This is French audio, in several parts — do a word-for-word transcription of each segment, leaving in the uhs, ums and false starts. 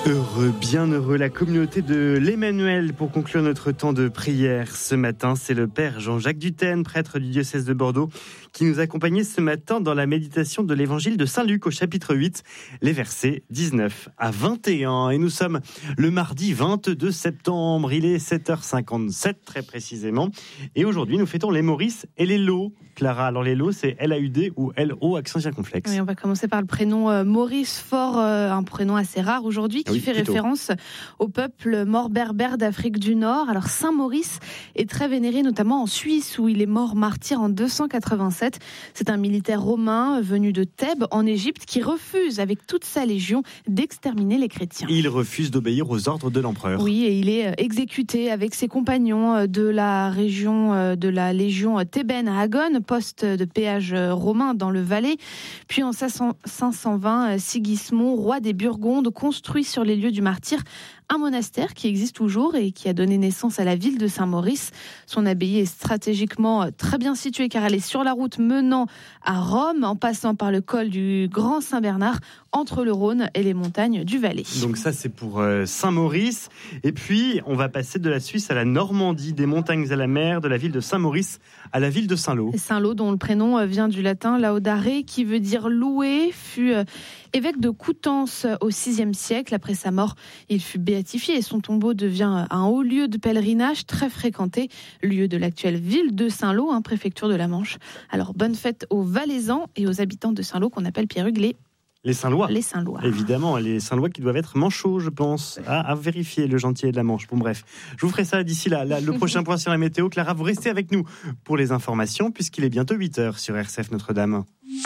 Heureux, bien heureux, la communauté de l'Emmanuel pour conclure notre temps de prière ce matin. C'est le Père Jean-Jacques Dutène, prêtre du diocèse de Bordeaux, qui nous accompagnait ce matin dans la méditation de l'évangile de Saint-Luc au chapitre huit, les versets dix-neuf à vingt et un. Et nous sommes le mardi vingt-deux septembre, il est sept heures cinquante-sept très précisément. Et aujourd'hui, nous fêtons les Maurice et les Lo. Clara, alors les Lo, c'est L A U D ou L O, accent circonflexe. Oui, on va commencer par le prénom euh, Maurice, fort euh, un prénom assez rare aujourd'hui, qui oui, fait plutôt. référence au peuple mort berbère d'Afrique du Nord. Alors Saint Maurice est très vénéré, notamment en Suisse, où il est mort martyr en deux cent quatre-vingt-sept. C'est un militaire romain venu de Thèbes, en Égypte, qui refuse, avec toute sa légion, d'exterminer les chrétiens. Il refuse d'obéir aux ordres de l'empereur. Oui, et il est exécuté avec ses compagnons de la région de la légion thébaine à Agone, poste de péage romain dans le Valais. Puis en cinq cent vingt, Sigismond, roi des Burgondes, construit sur les lieux du martyr un monastère qui existe toujours et qui a donné naissance à la ville de Saint-Maurice. Son abbaye est stratégiquement très bien située car elle est sur la route menant à Rome, en passant par le col du Grand Saint-Bernard, entre le Rhône et les montagnes du Valais. Donc ça, c'est pour euh, Saint-Maurice. Et puis, on va passer de la Suisse à la Normandie, des montagnes à la mer, de la ville de Saint-Maurice à la ville de Saint-Lô. Saint-Lô, dont le prénom vient du latin laudare, qui veut dire louer, fut euh, évêque de Coutances au sixième siècle. Après sa mort, il fut béatifié et son tombeau devient un haut lieu de pèlerinage très fréquenté, lieu de l'actuelle ville de Saint-Lô, hein, préfecture de la Manche. Alors, bonne fête aux Valaisans et aux habitants de Saint-Lô qu'on appelle Pierrugue les Les Saint-Lois. Les Saint-Lois. Évidemment, les Saint-Lois qui doivent être manchots, je pense, à, à vérifier le gentillet de la Manche. Bon, bref, je vous ferai ça d'ici là. là le prochain point sur la météo. Clara, vous restez avec nous pour les informations, puisqu'il est bientôt huit heures sur R C F Notre-Dame.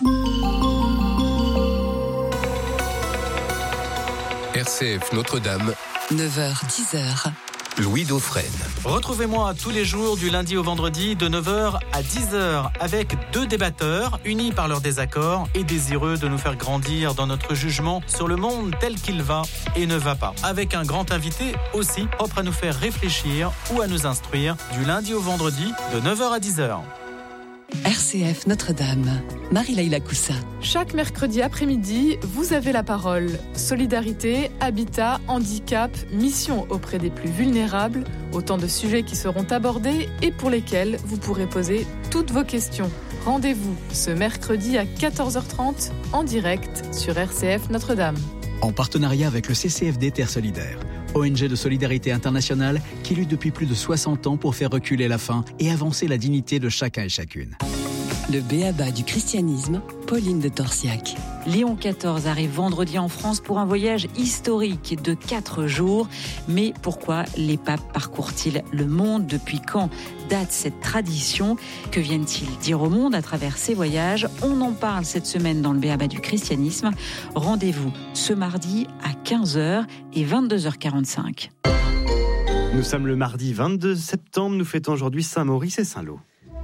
R C F Notre-Dame, neuf heures dix heures. Louis Dauphren. Retrouvez-moi tous les jours du lundi au vendredi de neuf heures à dix heures avec deux débatteurs unis par leurs désaccords et désireux de nous faire grandir dans notre jugement sur le monde tel qu'il va et ne va pas. Avec un grand invité aussi propre à nous faire réfléchir ou à nous instruire du lundi au vendredi de neuf heures à dix heures. R C F Notre-Dame, Marie-Laïla Coussa. Chaque mercredi après-midi, vous avez la parole. Solidarité, habitat, handicap, mission auprès des plus vulnérables, autant de sujets qui seront abordés et pour lesquels vous pourrez poser toutes vos questions. Rendez-vous ce mercredi à quatorze heures trente en direct sur R C F Notre-Dame. En partenariat avec le C C F D Terre Solidaire, O N G de solidarité internationale qui lutte depuis plus de soixante ans pour faire reculer la faim et avancer la dignité de chacun et chacune. Le b.a.-ba du christianisme, Pauline de Torsiac. Léon quatorze arrive vendredi en France pour un voyage historique de quatre jours. Mais pourquoi les papes parcourent-ils le monde ? Depuis quand date cette tradition ? Que viennent-ils dire au monde à travers ces voyages ? On en parle cette semaine dans le b.a.-ba du christianisme. Rendez-vous ce mardi à quinze heures et vingt-deux heures quarante-cinq. Nous sommes le mardi vingt-deux septembre, nous fêtons aujourd'hui Saint-Maurice et Saint-Lô.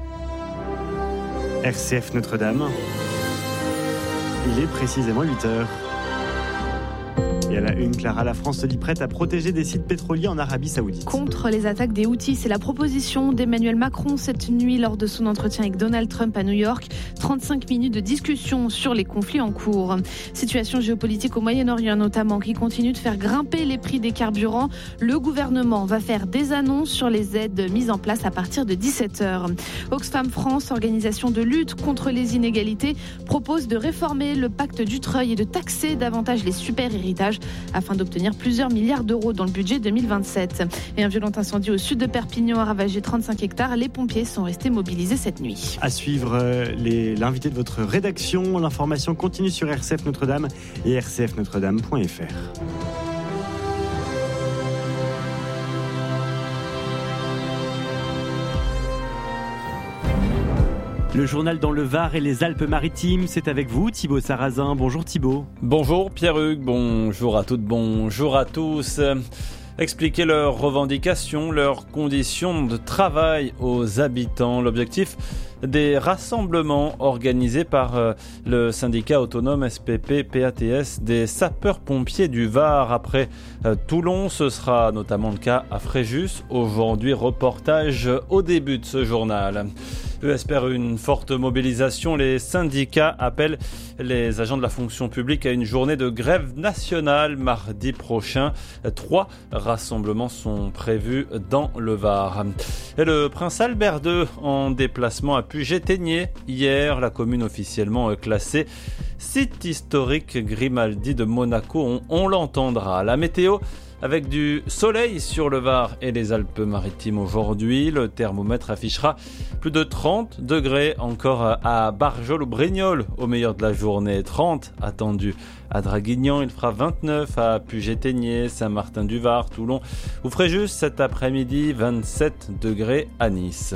R C F Notre-Dame, il est précisément huit heures. Et à la une, Clara, la France se dit prête à protéger des sites pétroliers en Arabie Saoudite. Contre les attaques des Houthis, c'est la proposition d'Emmanuel Macron cette nuit lors de son entretien avec Donald Trump à New York. trente-cinq minutes de discussion sur les conflits en cours. Situation géopolitique au Moyen-Orient notamment qui continue de faire grimper les prix des carburants. Le gouvernement va faire des annonces sur les aides mises en place à partir de dix-sept heures. Oxfam France, organisation de lutte contre les inégalités, propose de réformer le pacte Dutreil et de taxer davantage les super-héritages afin d'obtenir plusieurs milliards d'euros dans le budget deux mille vingt-sept. Et un violent incendie au sud de Perpignan a ravagé trente-cinq hectares. Les pompiers sont restés mobilisés cette nuit. À suivre euh, les, l'invité de votre rédaction. L'information continue sur R C F Notre-Dame et r c f notre dame point f r. Le journal dans le Var et les Alpes-Maritimes, c'est avec vous Thibaut Sarrazin. Bonjour Thibaut. Bonjour Pierrugue, bonjour à toutes, bonjour à tous. Expliquer leurs revendications, leurs conditions de travail aux habitants. L'objectif des rassemblements organisés par euh, le syndicat autonome S P P P A T S des sapeurs-pompiers du Var. Après euh, Toulon, ce sera notamment le cas à Fréjus. Aujourd'hui, reportage au début de ce journal. Eux espèrent une forte mobilisation. Les syndicats appellent les agents de la fonction publique à une journée de grève nationale mardi prochain. Trois rassemblements sont prévus dans le Var. Et le prince Albert deux en déplacement à Puget-Théniers. Hier, la commune officiellement classée site historique Grimaldi de Monaco. On, on l'entendra. La météo, avec du soleil sur le Var et les Alpes-Maritimes aujourd'hui. Le thermomètre affichera plus de trente degrés encore à Barjol ou Brignoles au meilleur de la journée. trente attendus à Draguignan, il fera vingt-neuf à Puget-Théniers, Saint-Martin-du-Var, Toulon ou Fréjus cet après-midi, vingt-sept degrés à Nice.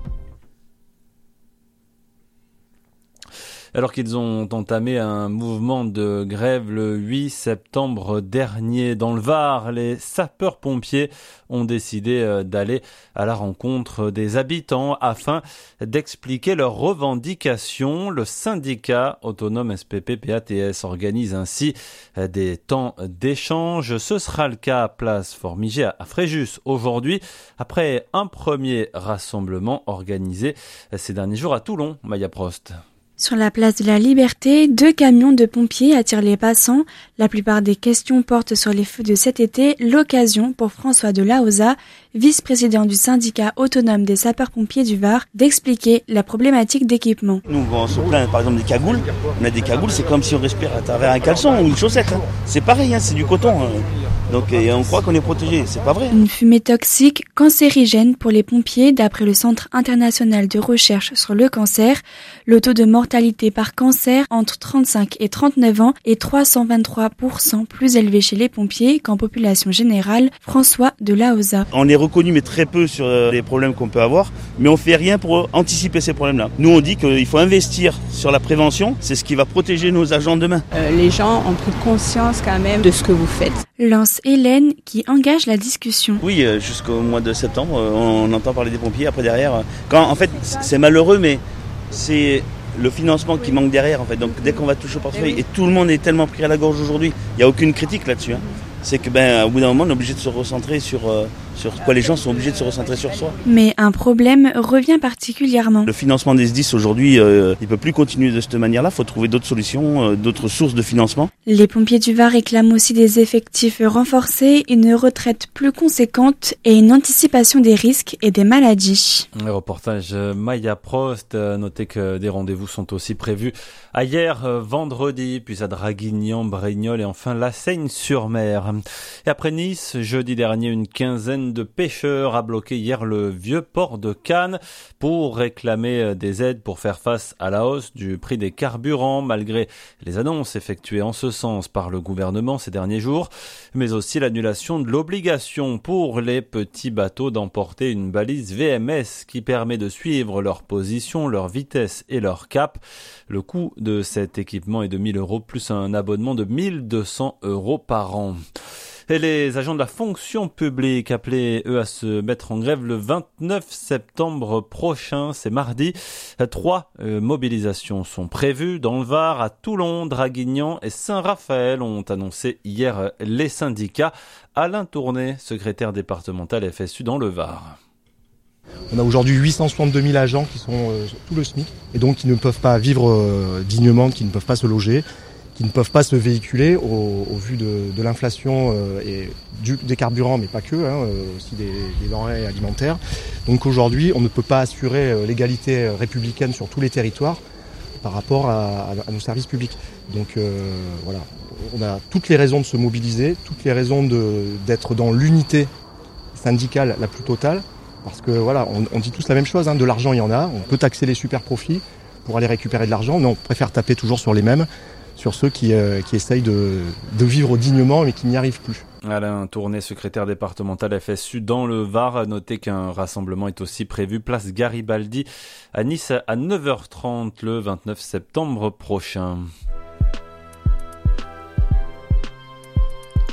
Alors qu'ils ont entamé un mouvement de grève le huit septembre dernier dans le Var, les sapeurs-pompiers ont décidé d'aller à la rencontre des habitants afin d'expliquer leurs revendications. Le syndicat autonome S P P P A T S organise ainsi des temps d'échange. Ce sera le cas à Place Formigé à Fréjus aujourd'hui, après un premier rassemblement organisé ces derniers jours à Toulon. Maya Prost. Sur la place de la Liberté, deux camions de pompiers attirent les passants. La plupart des questions portent sur les feux de cet été, l'occasion pour François de Laosa, vice-président du syndicat autonome des sapeurs-pompiers du Var, d'expliquer la problématique d'équipement. Nous, on se plaint par exemple des cagoules. On a des cagoules, c'est comme si on respire à travers un caleçon ou une chaussette. Hein. C'est pareil, hein, c'est du coton. Hein. Donc et on croit qu'on est protégé, c'est pas vrai. Une fumée toxique, cancérigène pour les pompiers, d'après le Centre international de recherche sur le cancer. Le taux de mortalité par cancer entre trente-cinq et trente-neuf ans est trois cent vingt-trois pour cent plus élevé chez les pompiers qu'en population générale. François de Laosa. On est reconnu mais très peu sur les problèmes qu'on peut avoir, mais on fait rien pour anticiper ces problèmes-là. Nous on dit qu'il faut investir sur la prévention, c'est ce qui va protéger nos agents demain. Euh, les gens ont pris conscience quand même de ce que vous faites. Lance Hélène qui engage la discussion. Oui, jusqu'au mois de septembre, on entend parler des pompiers. Après derrière, quand en fait c'est malheureux, mais c'est le financement qui manque derrière en fait. Donc dès qu'on va toucher au portefeuille, et tout le monde est tellement pris à la gorge aujourd'hui, il n'y a aucune critique là-dessus. Hein. C'est que ben au bout d'un moment on est obligé de se recentrer sur euh, sur quoi les gens sont obligés de se recentrer sur soi. Mais un problème revient particulièrement. Le financement des S D I S aujourd'hui, euh, il peut plus continuer de cette manière-là. Il faut trouver d'autres solutions, euh, d'autres sources de financement. Les pompiers du Var réclament aussi des effectifs renforcés, une retraite plus conséquente et une anticipation des risques et des maladies. Le reportage Maya Prost. Notez que des rendez-vous sont aussi prévus à hier vendredi, puis à Draguignan, Brignoles et enfin La Seigne-sur-Mer. Et après Nice, jeudi dernier, une quinzaine de pêcheurs a bloqué hier le vieux port de Cannes pour réclamer des aides pour faire face à la hausse du prix des carburants, malgré les annonces effectuées en ce sens par le gouvernement ces derniers jours, mais aussi l'annulation de l'obligation pour les petits bateaux d'emporter une balise V M S qui permet de suivre leur position, leur vitesse et leur cap. Le coût de cet équipement est de mille euros plus un abonnement de mille deux cents euros par an. Et les agents de la fonction publique appelés, eux, à se mettre en grève le vingt-neuf septembre prochain, c'est mardi. Trois euh, mobilisations sont prévues dans le Var, à Toulon, Draguignan et Saint-Raphaël, ont annoncé hier les syndicats. Alain Tourné, secrétaire départemental F S U dans le Var. On a aujourd'hui huit cent soixante-deux mille agents qui sont euh, sous le SMIC et donc qui ne peuvent pas vivre euh, dignement, qui ne peuvent pas se loger, qui ne peuvent pas se véhiculer au, au vu de, de l'inflation euh, et du, des carburants, mais pas que, hein, euh, aussi des, des denrées alimentaires. Donc aujourd'hui, on ne peut pas assurer euh, l'égalité républicaine sur tous les territoires par rapport à, à, à nos services publics. Donc euh, voilà, on a toutes les raisons de se mobiliser, toutes les raisons de, d'être dans l'unité syndicale la plus totale. Parce que voilà, on, on dit tous la même chose, hein, de l'argent il y en a, on peut taxer les super profits pour aller récupérer de l'argent, mais on préfère taper toujours sur les mêmes, sur ceux qui, euh, qui essayent de, de vivre dignement mais qui n'y arrivent plus. Alain Tourné, secrétaire départemental F S U dans le Var. Notez qu'un rassemblement est aussi prévu place Garibaldi à Nice à neuf heures trente le vingt-neuf septembre prochain.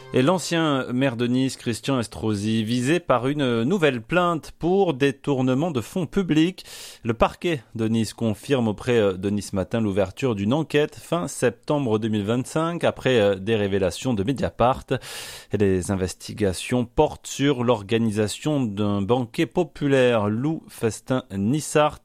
Et l'ancien maire de Nice, Christian Estrosi, visé par une nouvelle plainte pour détournement de fonds publics. Le parquet de Nice confirme auprès de Nice Matin l'ouverture d'une enquête fin septembre deux mille vingt-cinq après des révélations de Mediapart. Et les investigations portent sur l'organisation d'un banquet populaire Loup Festin Nissart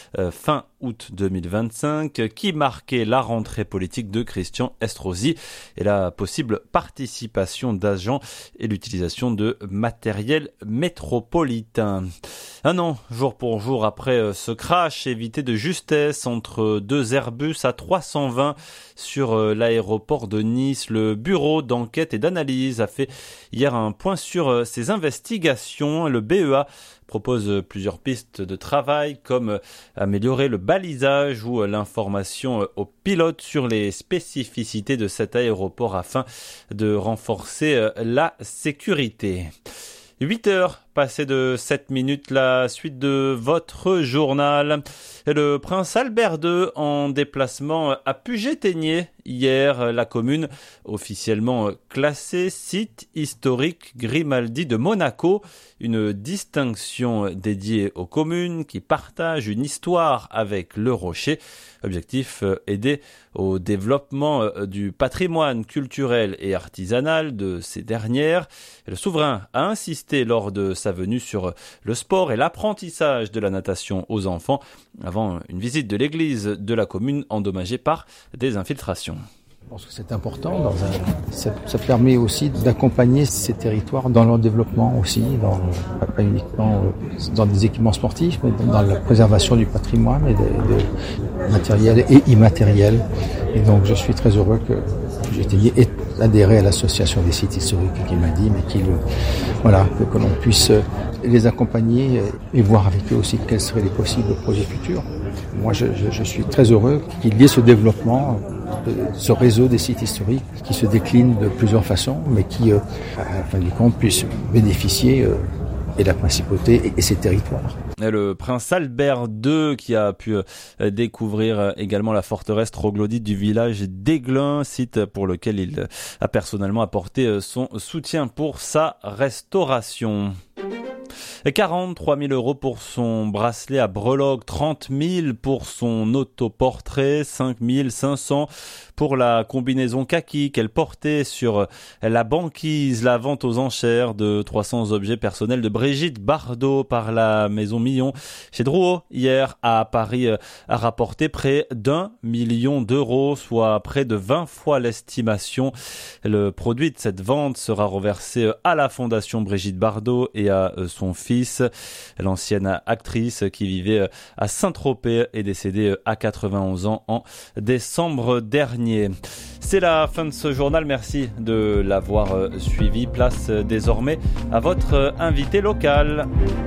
fin août deux mille vingt-cinq qui marquait la rentrée politique de Christian Estrosi et la possible participation d'agents et l'utilisation de matériel métropolitain. Un an, jour pour jour après ce crash évité de justesse entre deux Airbus A trois cent vingt sur l'aéroport de Nice, le bureau d'enquête et d'analyse a fait hier un point sur ces investigations. Le B E A propose plusieurs pistes de travail comme améliorer le balisage ou l'information aux pilotes sur les spécificités de cet aéroport afin de renforcer la sécurité. huit heures passées de sept minutes, la suite de votre journal. Et le prince Albert deux en déplacement à Puget-Théniers. Hier, la commune officiellement classée site historique Grimaldi de Monaco. Une distinction dédiée aux communes qui partagent une histoire avec le Rocher. Objectif, aider au développement du patrimoine culturel et artisanal de ces dernières. Le souverain a insisté lors de sa venue sur le sport et l'apprentissage de la natation aux enfants avant une visite de l'église de la commune endommagée par des infiltrations. Je pense que c'est important. Dans un, ça, ça permet aussi d'accompagner ces territoires dans leur développement aussi, dans, pas uniquement dans des équipements sportifs, mais dans la préservation du patrimoine et des, des matériels et immatériels. Et donc je suis très heureux que j'ai été adhéré à l'association des sites historiques qui m'a dit, mais qu'il, voilà, que, que l'on puisse les accompagner et voir avec eux aussi quels seraient les possibles projets futurs. Moi, je, je, je suis très heureux qu'il y ait ce développement, ce réseau des sites historiques qui se décline de plusieurs façons, mais qui, euh, à la fin du compte, puisse bénéficier euh, et la principauté et, et ses territoires. Et le prince Albert deux qui a pu euh, découvrir euh, également la forteresse troglodyte du village d'Aiglun, site pour lequel il a personnellement apporté euh, son soutien pour sa restauration. quarante-trois mille euros pour son bracelet à breloques, trente mille pour son autoportrait, cinq mille cinq cents pour la combinaison kaki qu'elle portait sur la banquise, la vente aux enchères de trois cents objets personnels de Brigitte Bardot par la Maison Millon chez Drouot hier à Paris a rapporté près d'un million d'euros, soit près de vingt fois l'estimation. Le produit de cette vente sera reversé à la Fondation Brigitte Bardot et à son fils. L'ancienne actrice qui vivait à Saint-Tropez est décédée à quatre-vingt-onze ans en décembre dernier. C'est la fin de ce journal. Merci de l'avoir suivi. Place désormais à votre invité local.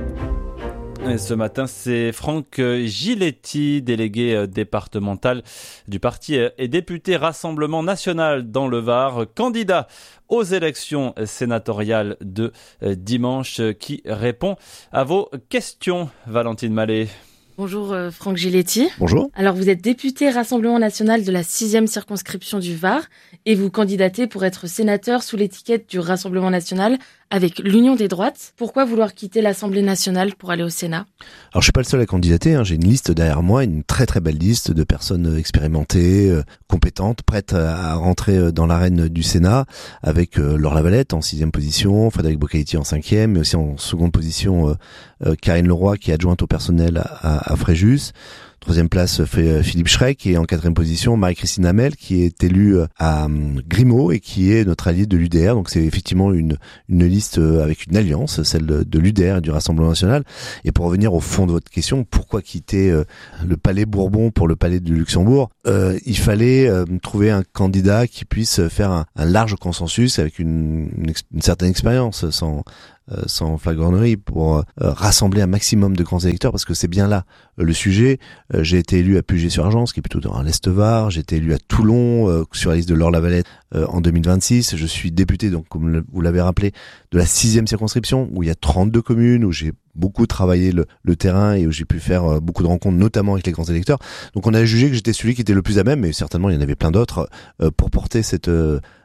Et ce matin, c'est Franck Giletti, délégué départemental du parti et député Rassemblement National dans le Var, candidat aux élections sénatoriales de dimanche, qui répond à vos questions. Valentine Mallet. Bonjour euh, Franck Giletti. Bonjour. Alors vous êtes député Rassemblement National de la sixième circonscription du Var et vous candidatez pour être sénateur sous l'étiquette du Rassemblement National avec l'Union des droites. Pourquoi vouloir quitter l'Assemblée nationale pour aller au Sénat ? Alors je suis pas le seul à candidater, hein. J'ai une liste derrière moi, une très très belle liste de personnes expérimentées, euh, compétentes, prêtes à, à rentrer dans l'arène du Sénat, avec euh, Laure Lavalette en sixième position, Frédéric Bocaletti en cinquième, mais aussi en seconde position euh, euh, Karine Leroy qui est adjointe au personnel à, à, à Fréjus. Troisième place fait Philippe Schreck et en quatrième position Marie-Christine Hamel qui est élue à Grimaud et qui est notre allié de l'U D R. Donc c'est effectivement une une liste avec une alliance, celle de l'U D R et du Rassemblement National. Et pour revenir au fond de votre question, pourquoi quitter le Palais Bourbon pour le Palais de Luxembourg ? euh, Il fallait trouver un candidat qui puisse faire un, un large consensus avec une, une, une certaine expérience, sans Euh, sans flagornerie, pour euh, rassembler un maximum de grands électeurs, parce que c'est bien là euh, le sujet. Euh, j'ai été élu à Puget-sur-Argence, qui est plutôt dans l'Est Var. J'ai été élu à Toulon, euh, sur la liste de Laure Lavalette euh, en deux mille vingt-six. Je suis député, donc comme le, vous l'avez rappelé, de la sixième circonscription, où il y a trente-deux communes, où j'ai beaucoup travaillé le, le terrain et où j'ai pu faire euh, beaucoup de rencontres, notamment avec les grands électeurs. Donc on a jugé que j'étais celui qui était le plus à même, mais certainement il y en avait plein d'autres, euh, pour porter cette... Euh,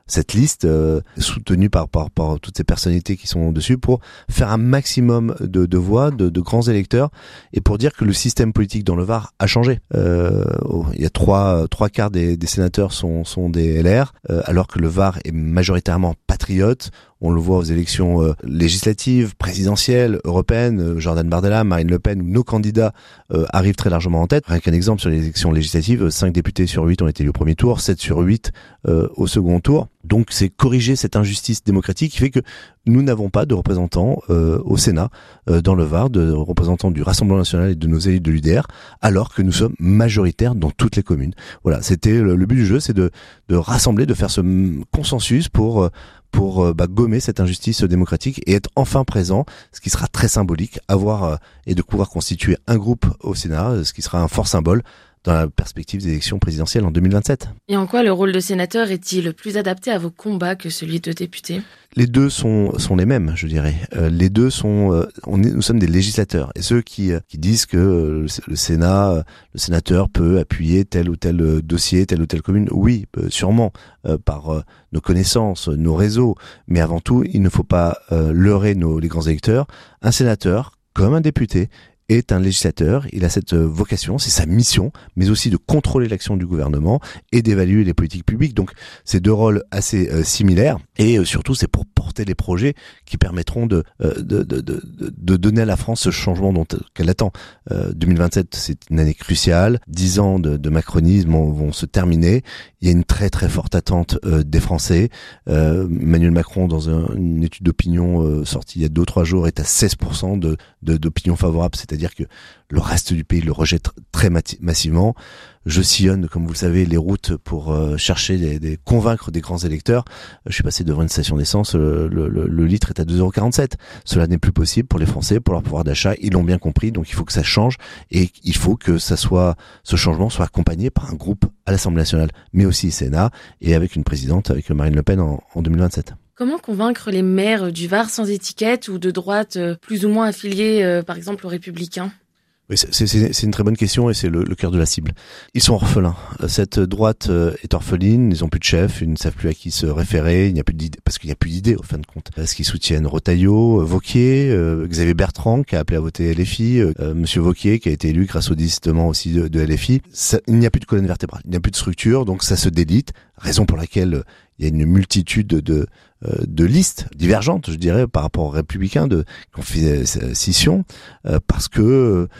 cette liste euh, soutenue par, par par toutes ces personnalités qui sont dessus pour faire un maximum de, de voix, de, de grands électeurs, et pour dire que le système politique dans le Var a changé. Euh, il y a trois trois quarts des, des sénateurs sont sont des L R, euh, alors que le Var est majoritairement patriote. On le voit aux élections euh, législatives, présidentielles, européennes. Euh, Jordan Bardella, Marine Le Pen ou nos candidats euh, arrivent très largement en tête. Rien qu'un exemple sur les élections législatives, cinq députés sur huit ont été élus au premier tour, sept sur huit euh, au second tour. Donc c'est corriger cette injustice démocratique qui fait que nous n'avons pas de représentants euh, au Sénat, euh, dans le Var, de représentants du Rassemblement National et de nos élus de l'U D R, alors que nous sommes majoritaires dans toutes les communes. Voilà, c'était le, le but du jeu, c'est de, de rassembler, de faire ce consensus pour... Euh, pour bah, gommer cette injustice démocratique et être enfin présent, ce qui sera très symbolique, avoir euh, et de pouvoir constituer un groupe au Sénat, ce qui sera un fort symbole dans la perspective des élections présidentielles en deux mille vingt-sept. Et en quoi le rôle de sénateur est-il plus adapté à vos combats que celui de député ? Les deux sont sont les mêmes, je dirais. Euh, les deux sont, euh, on est, nous sommes des législateurs. Et ceux qui euh, qui disent que euh, le Sénat, euh, le sénateur peut appuyer tel ou tel euh, dossier, telle ou telle commune, oui, euh, sûrement euh, par euh, nos connaissances, nos réseaux. Mais avant tout, il ne faut pas euh, leurrer nos les grands électeurs. Un sénateur, comme un député, est un législateur, il a cette vocation, c'est sa mission, mais aussi de contrôler l'action du gouvernement et d'évaluer les politiques publiques. Donc c'est deux rôles assez euh, similaires, et euh, surtout c'est pour porter les projets qui permettront de, euh, de, de, de, de donner à la France ce changement dont qu'elle attend. Euh, deux mille vingt-sept, c'est une année cruciale, dix ans de, de macronisme vont, vont se terminer, il y a une très très forte attente euh, des Français. Euh, Emmanuel Macron, dans un, une étude d'opinion euh, sortie il y a deux ou trois jours, est à seize pour cent de, de, d'opinion favorable, c'est-à-dire C'est-à-dire que le reste du pays le rejette très massivement. Je sillonne, comme vous le savez, les routes pour euh, chercher des, des convaincre des grands électeurs. Je suis passé devant une station d'essence, le, le, le litre est à deux euros quarante-sept. Cela n'est plus possible pour les Français, pour leur pouvoir d'achat. Ils l'ont bien compris, donc il faut que ça change, et il faut que ça soit, ce changement soit accompagné par un groupe à l'Assemblée nationale, mais aussi au Sénat, et avec une présidente, avec Marine Le Pen en, en deux mille vingt-sept. Comment convaincre les maires du Var sans étiquette ou de droite plus ou moins affiliés, euh, par exemple, aux Républicains ? Oui, c'est, c'est, c'est une très bonne question, et c'est le, le cœur de la cible. Ils sont orphelins. Cette droite est orpheline, ils ont plus de chef, ils ne savent plus à qui se référer, il n'y a plus d'idées, parce qu'il n'y a plus d'idées au fin de compte. Est-ce qu'ils soutiennent Retailleau, Wauquiez, euh, Xavier Bertrand qui a appelé à voter L F I, euh, Monsieur Wauquiez qui a été élu grâce au désistement aussi de, de L F I. Ça, il n'y a plus de colonne vertébrale, il n'y a plus de structure, donc ça se délite. Raison pour laquelle il y a une multitude de euh, de listes divergentes, je dirais, par rapport aux Républicains de qui ont fait scission, euh, parce que euh,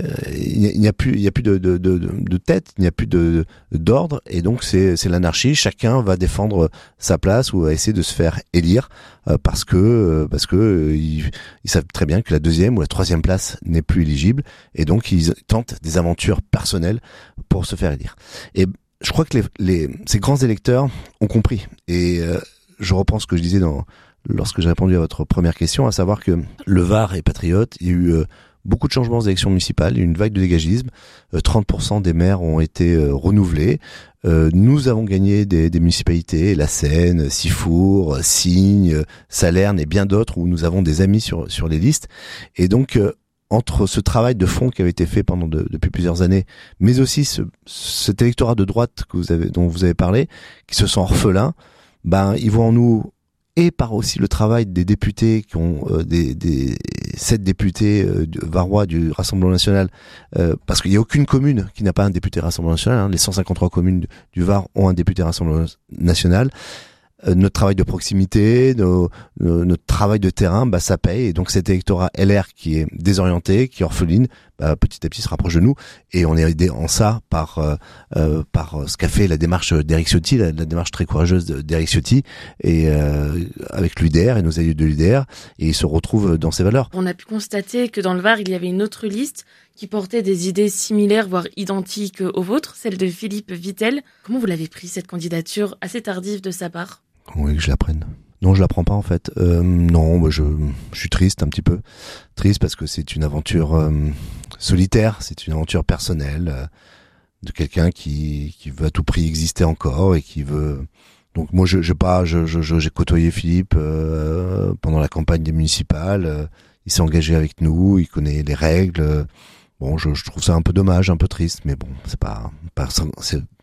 il n'y a plus il y a plus de de de, de tête, il n'y a plus de d'ordre, et donc c'est c'est l'anarchie. Chacun va défendre sa place ou va essayer de se faire élire, euh, parce que euh, parce que euh, ils, ils savent très bien que la deuxième ou la troisième place n'est plus éligible, et donc ils tentent des aventures personnelles pour se faire élire. Et je crois que les, les, ces grands électeurs ont compris, et euh, je reprends ce que je disais dans, lorsque j'ai répondu à votre première question, à savoir que le Var est patriote. Il y a eu euh, beaucoup de changements aux élections municipales, il y a eu une vague de dégagisme, euh, trente pour cent des maires ont été euh, renouvelés. Euh, nous avons gagné des, des municipalités, La Seine, Sifour, Signes, Salerne et bien d'autres, où nous avons des amis sur, sur les listes. Et donc, euh, entre ce travail de fond qui avait été fait pendant de, depuis plusieurs années, mais aussi ce, cet électorat de droite que vous avez, dont vous avez parlé, qui se sent orphelins, ben ils voient en nous, et par aussi le travail des députés qui ont euh, des, des sept députés euh, varois du Rassemblement national, euh, parce qu'il n'y a aucune commune qui n'a pas un député Rassemblement national. Hein, les cent cinquante-trois communes du Var ont un député Rassemblement national. Euh, notre travail de proximité, nos, nos, notre travail de terrain, bah ça paye, et donc cet électorat L R qui est désorienté, qui est orpheline, bah, petit à petit se rapproche de nous, et on est aidé en ça par euh, euh, par ce qu'a fait la démarche d'Éric Ciotti, la, la démarche très courageuse d'Éric Ciotti, et euh, avec l'U D R et nos alliés de l'U D R, et ils se retrouvent dans ces valeurs. On a pu constater que dans le Var, il y avait une autre liste qui portait des idées similaires, voire identiques aux vôtres, celle de Philippe Vittel. Comment vous l'avez pris, cette candidature assez tardive de sa part ? Oui, que je l'apprenne. Non, je l'apprends pas en fait. Euh, non, bah, je, je suis triste un petit peu. Triste parce que c'est une aventure euh, solitaire, c'est une aventure personnelle euh, de quelqu'un qui, qui veut à tout prix exister encore et qui veut... Donc moi, je, je pas, je, je, je, j'ai côtoyé Philippe euh, pendant la campagne des municipales. Euh, il s'est engagé avec nous, il connaît les règles. Bon, je, je trouve ça un peu dommage, un peu triste, mais bon, c'est pas, pas c'est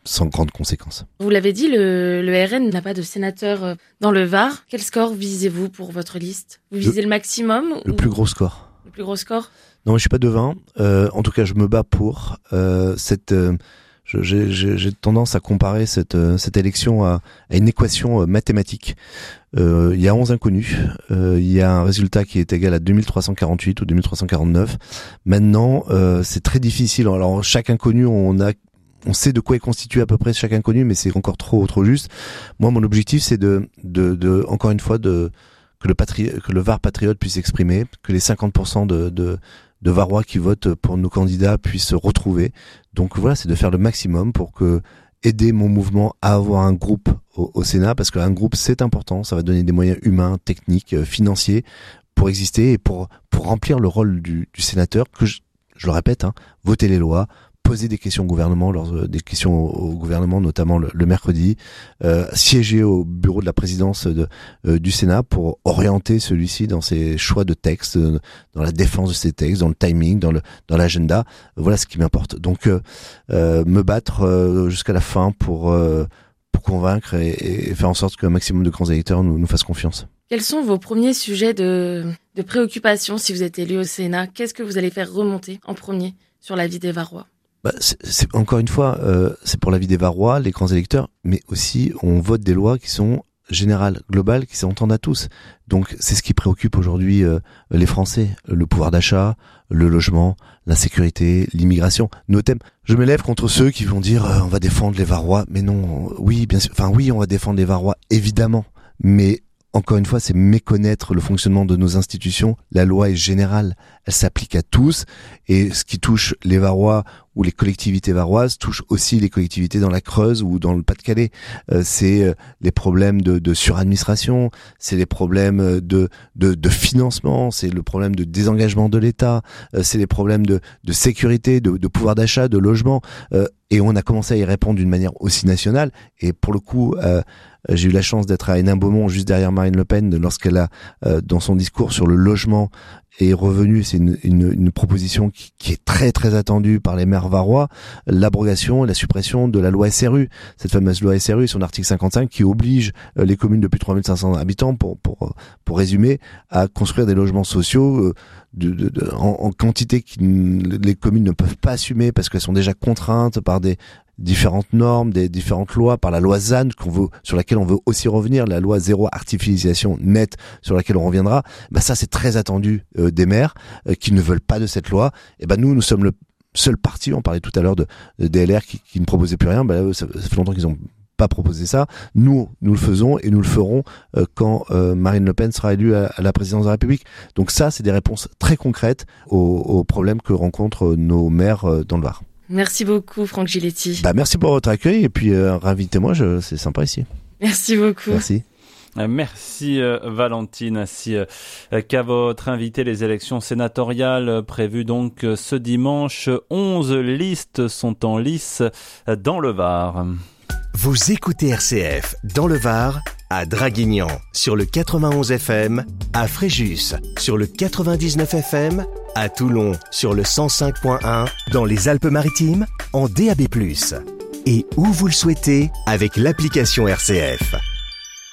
sans grande conséquence. Vous l'avez dit, le, le R N n'a pas de sénateur dans le Var. Quel score visez-vous pour votre liste ? Vous visez le, le maximum Le ou... plus gros score. Le plus gros score ? Non, je suis pas devin. Euh, en tout cas, je me bats pour euh, cette... Euh, Je, j'ai, j'ai, j'ai tendance à comparer cette, cette élection à, à une équation mathématique. Euh, il y a onze inconnus. Euh, il y a un résultat qui est égal à deux mille trois cent quarante-huit ou deux mille trois cent quarante-neuf. Maintenant, euh, c'est très difficile. Alors, chaque inconnu, on a, on sait de quoi est constitué à peu près chaque inconnu, mais c'est encore trop, trop juste. Moi, mon objectif, c'est de, de, de encore une fois, de, que le patri, que le Var patriote puisse s'exprimer, que les cinquante pour cent de, de de Varois qui votent pour nos candidats puissent se retrouver. Donc voilà, c'est de faire le maximum pour que aider mon mouvement à avoir un groupe au, au Sénat, parce qu'un groupe c'est important, ça va donner des moyens humains, techniques, financiers pour exister et pour pour remplir le rôle du, du sénateur que je, je le répète, hein, voter les lois, poser des questions au gouvernement, lors, des questions au, au gouvernement, notamment le, le mercredi, euh, siéger au bureau de la présidence de, euh, du Sénat pour orienter celui-ci dans ses choix de textes, euh, dans la défense de ses textes, dans le timing, dans le dans l'agenda. Voilà ce qui m'importe. Donc, euh, euh, me battre euh, jusqu'à la fin pour euh, pour convaincre et, et faire en sorte qu'un maximum de grands électeurs nous, nous fassent confiance. Quels sont vos premiers sujets de, de préoccupation si vous êtes élu au Sénat ? Qu'est-ce que vous allez faire remonter en premier sur la vie des Varois ? Bah, c'est, c'est encore une fois, euh, c'est pour la vie des Varois, les grands électeurs, mais aussi on vote des lois qui sont générales, globales, qui s'entendent à tous. Donc c'est ce qui préoccupe aujourd'hui euh, les Français, le pouvoir d'achat, le logement, la sécurité, l'immigration, nos thèmes. Je me lève contre ceux qui vont dire euh, on va défendre les Varois, mais non, oui bien sûr, enfin oui on va défendre les Varois évidemment, mais encore une fois, c'est méconnaître le fonctionnement de nos institutions. La loi est générale, elle s'applique à tous, et ce qui touche les Varois ou les collectivités varoises touche aussi les collectivités dans la Creuse ou dans le Pas-de-Calais. Euh, c'est euh, les problèmes de, de suradministration, c'est les problèmes de, de, de financement, c'est le problème de désengagement de l'État, euh, c'est les problèmes de, de sécurité, de, de pouvoir d'achat, de logement. Euh, et on a commencé à y répondre d'une manière aussi nationale. Et pour le coup, euh, j'ai eu la chance d'être à Hénin-Beaumont, juste derrière Marine Le Pen, lorsqu'elle a, euh, dans son discours sur le logement, est revenue. C'est une, une, une proposition qui, qui est très très attendue par les maires varois, l'abrogation et la suppression de la loi S R U. Cette fameuse loi S R U, son article cinquante-cinq, qui oblige euh, les communes de plus de trois mille cinq cents habitants, pour, pour, pour résumer, à construire des logements sociaux euh, de, de, de, en, en quantité que les communes ne peuvent pas assumer parce qu'elles sont déjà contraintes par des différentes normes, des différentes lois, par la loi Z A N qu'on veut, sur laquelle on veut aussi revenir, la loi zéro artificialisation nette sur laquelle on reviendra. Bah ça c'est très attendu euh, des maires euh, qui ne veulent pas de cette loi. Et ben bah, nous nous sommes le seul parti, on parlait tout à l'heure de, de D L R qui, qui ne proposait plus rien. Bah ça, ça fait longtemps qu'ils ont pas proposé ça. Nous nous le faisons et nous le ferons euh, quand euh, Marine Le Pen sera élue à, à la présidence de la République. Donc ça c'est des réponses très concrètes aux, aux problèmes que rencontrent nos maires euh, dans le Var. Merci beaucoup, Franck Giletti. Bah, merci pour votre accueil et puis euh, réinvitez-moi, je, c'est sympa ici. Merci beaucoup. Merci. Merci euh, Valentine, ainsi euh, qu'à votre invité. Les élections sénatoriales prévues donc euh, ce dimanche. onze listes sont en lice euh, dans le Var. Vous écoutez R C F dans le Var, à Draguignan sur le quatre-vingt-onze F M, à Fréjus sur le quatre-vingt-dix-neuf F M, à Toulon sur le cent cinq point un, dans les Alpes-Maritimes en D A B plus, et où vous le souhaitez avec l'application R C F.